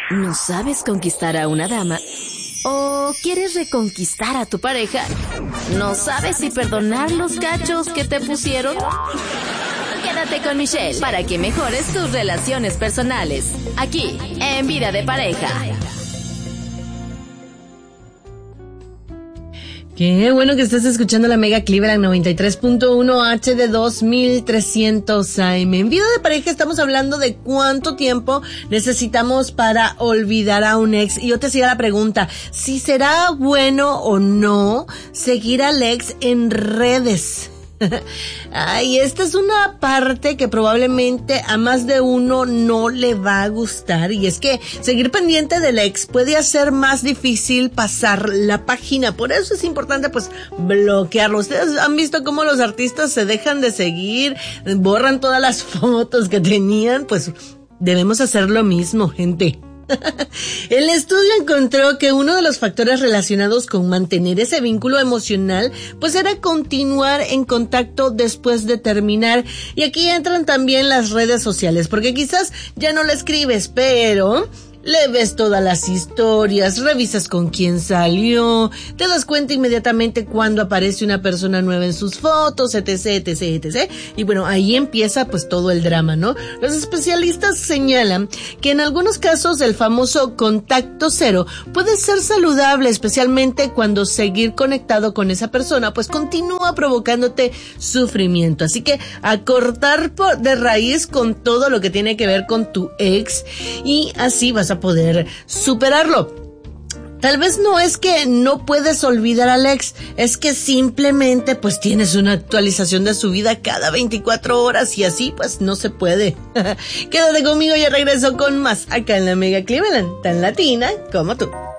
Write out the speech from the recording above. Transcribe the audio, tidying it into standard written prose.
¿No sabes conquistar a una dama? ¿O quieres reconquistar a tu pareja? ¿No sabes si perdonar los cachos que te pusieron? Quédate con Michelle para que mejores tus relaciones personales. Aquí, en Vida de Pareja. Qué bueno que estás escuchando la Mega Cleveland 93.1 HD 2300 AM. En Vida de Pareja estamos hablando de cuánto tiempo necesitamos para olvidar a un ex. Y yo te hacía la pregunta, si será bueno o no seguir al ex en redes. Ay, esta es una parte que probablemente a más de uno no le va a gustar, y es que seguir pendiente del ex puede hacer más difícil pasar la página. Por eso es importante pues bloquearlo. Ustedes han visto cómo los artistas se dejan de seguir, borran todas las fotos que tenían. Pues debemos hacer lo mismo, gente. El estudio encontró que uno de los factores relacionados con mantener ese vínculo emocional pues era continuar en contacto después de terminar. Y aquí entran también las redes sociales, porque quizás ya no le escribes, pero le ves todas las historias, revisas con quién salió, te das cuenta inmediatamente cuando aparece una persona nueva en sus fotos, etc, etc, etc. Y bueno, ahí empieza pues todo el drama, ¿no? Los especialistas señalan que en algunos casos el famoso contacto cero puede ser saludable, especialmente cuando seguir conectado con esa persona pues continúa provocándote sufrimiento. Así que a cortar de raíz con todo lo que tiene que ver con tu ex, y así vas a poder superarlo. Tal vez no es que no puedes olvidar al ex, es que simplemente pues tienes una actualización de su vida cada 24 horas y así pues no se puede. Quédate conmigo, ya regreso con más acá en la Mega Cleveland, tan latina como tú.